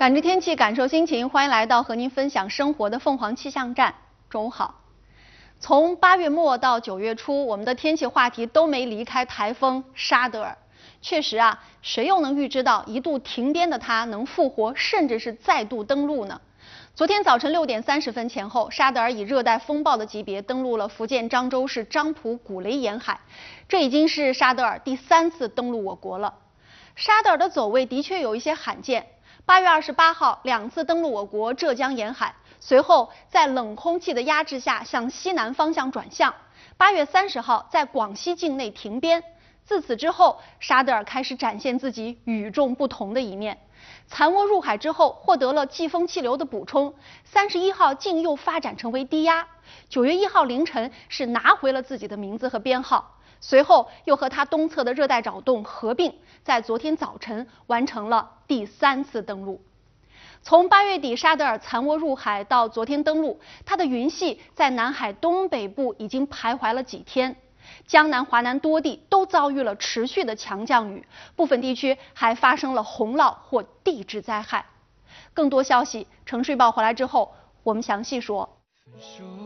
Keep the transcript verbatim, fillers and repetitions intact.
感知天气，感受心情，欢迎来到和您分享生活的凤凰气象站。中午好。从八月末到九月初，我们的天气话题都没离开台风沙德尔。确实啊，谁又能预知到一度停编的它能复活，甚至是再度登陆呢？昨天早晨六点三十分前后，沙德尔以热带风暴的级别登陆了福建漳州市漳浦古雷沿海，这已经是沙德尔第三次登陆我国了。沙德尔的走位的确有一些罕见。八月二十八号两次登陆我国浙江沿海，随后在冷空气的压制下向西南方向转向。八月三十号在广西境内停编。自此之后，沙德尔开始展现自己与众不同的一面。残涡入海之后，获得了季风气流的补充。三十一号竟又发展成为低压。九月一号凌晨是拿回了自己的名字和编号。随后又和它东侧的热带扰动合并，在昨天早晨完成了第三次登陆。从八月底沙德尔残涡入海到昨天登陆，它的云系在南海东北部已经徘徊了几天。江南、华南多地都遭遇了持续的强降雨，部分地区还发生了洪涝或地质灾害。更多消息，程序报回来之后，我们详细说。